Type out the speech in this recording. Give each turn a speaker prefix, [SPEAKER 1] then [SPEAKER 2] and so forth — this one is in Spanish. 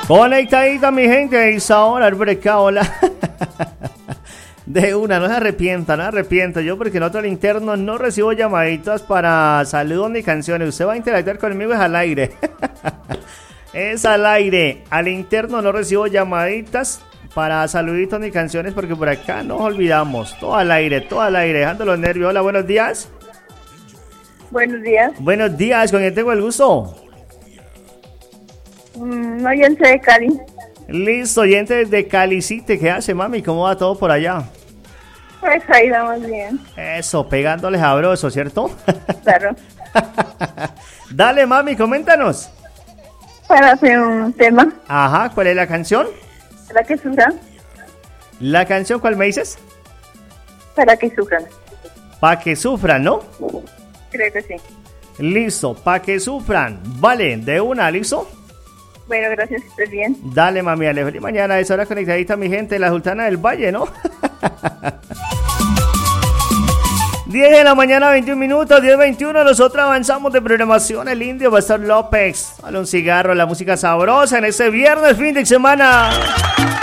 [SPEAKER 1] Conectadita mi gente, Isaura, hola. De una, no se arrepienta, yo porque en otro interno no recibo llamaditas para saludos ni canciones, usted va a interactuar conmigo es al aire, es al aire, al interno no recibo llamaditas para saluditos ni canciones porque por acá nos olvidamos, todo al aire, dejando los nervios. Hola, buenos días.
[SPEAKER 2] Buenos días.
[SPEAKER 1] Buenos días, ¿con quién tengo el gusto?
[SPEAKER 2] Oyente de Cali.
[SPEAKER 1] Listo, oyente desde Cali, sí, ¿qué hace, mami? ¿Cómo va todo por allá?
[SPEAKER 2] Pues ahí vamos bien.
[SPEAKER 1] Eso, pegándole sabroso, ¿cierto?
[SPEAKER 2] Claro.
[SPEAKER 1] Dale, mami, coméntanos.
[SPEAKER 2] Para hacer un tema.
[SPEAKER 1] Ajá, ¿cuál es la canción?
[SPEAKER 2] Para que sufran.
[SPEAKER 1] ¿La canción cuál me dices?
[SPEAKER 2] Para que sufran.
[SPEAKER 1] Pa' que sufran, ¿no?
[SPEAKER 2] Creo que sí.
[SPEAKER 1] Listo, pa' que sufran. Vale, de una, ¿listo?
[SPEAKER 2] Bueno, gracias, que estés bien.
[SPEAKER 1] Dale, mami, dale, feliz mañana, a esa hora conectadita mi gente, la Sultana del Valle, ¿no? 10 de la mañana, 21 minutos, 10:21, nosotros avanzamos de programación, el indio Pastor López, dale un cigarro, la música sabrosa en ese viernes, fin de semana.